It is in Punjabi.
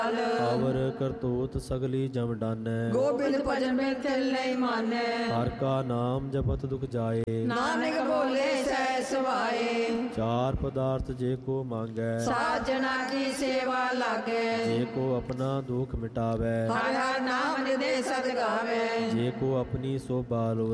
ਅਵਰ ਕਰਤੂਤ ਸਗਲੀ ਜਮ ਡਾਨੈ। ਗੋਬਿੰਦ ਭਜਨ ਬਿਨ ਤਿਲ ਨਹੀਂ ਮਾਨੈ। ਹਰ ਕਾ ਨਾਮ ਜਪਤ ਦੁਖ ਜਾਏ। ਨਾਨਕ ਬੋਲੇ ਸਹਿ ਸੁਭਾਏ। ਚਾਰ ਪਦਾਰਥ ਜੇ ਕੋ ਮੰਗੈ। ਸਾਜਣਾ ਕੀ ਸੇਵਾ ਲਾਗੈ। ਜੇ ਕੋ ਆਪਣਾ ਦੁਖ ਮਿਟਾਵੈ। ਹਰ ਹਰ ਨਾਮ ਨਿਦੇ ਸਦ ਗਾਵੈ। ਜੇ ਕੋ ਆਪਣੀ ਸੋਭਾ ਲੋ